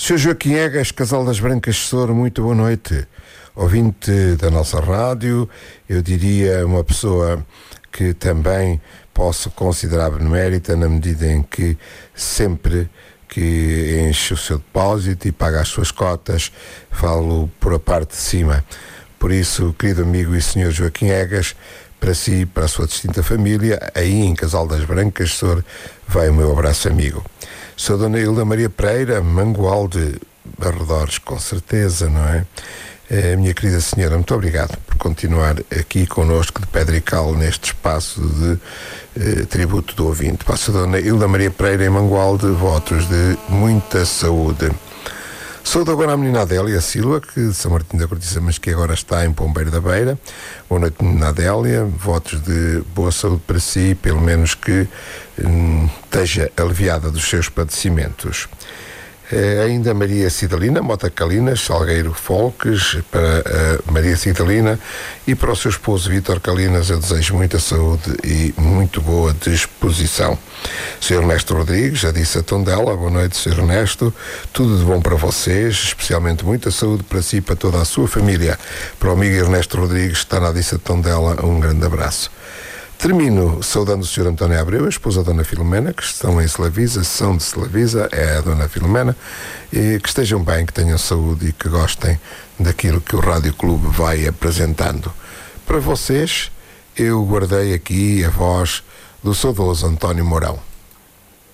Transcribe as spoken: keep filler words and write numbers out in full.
senhor Joaquim Egas, Casal das Brancas Sor, muito boa noite. Ouvinte da nossa rádio, eu diria uma pessoa que também posso considerar benemérita na medida em que sempre que enche o seu depósito e paga as suas cotas, falo por a parte de cima. Por isso, querido amigo e senhor Joaquim Egas, para si e para a sua distinta família, aí em Casal das Brancas Sor, vai o meu abraço amigo. Sou Dona Hilda Maria Pereira, Mangualde, arredores, com certeza, não é? Eh, minha querida senhora, muito obrigado por continuar aqui connosco de pedra e cal neste espaço de eh, tributo do ouvinte. Passo a Dona Hilda Maria Pereira em Mangualde, votos de muita saúde. Sou da agora a menina Adélia Silva, que de São Martinho da Cortiça, mas que agora está em Pombeiro da Beira. Boa noite, menina Adélia, votos de boa saúde para si, pelo menos que hum, esteja aliviada dos seus padecimentos. Uh, ainda Maria Cidalina, Mota Calinas, Salgueiro Folques, para uh, Maria Cidalina e para o seu esposo Vítor Calinas eu desejo muita saúde e muito boa disposição. senhor Ernesto Rodrigues, já disse a Tondela, boa noite senhor Ernesto, tudo de bom para vocês, especialmente muita saúde para si e para toda a sua família. Para o amigo Ernesto Rodrigues, que está na Dissa de Tondela, um grande abraço. Termino saudando o senhor António Abreu, a esposa da Dona Filomena, que estão em Selavisa, são de Selavisa, é a Dona Filomena, e que estejam bem, que tenham saúde e que gostem daquilo que o Rádio Clube vai apresentando. Para vocês, eu guardei aqui a voz do saudoso António Mourão.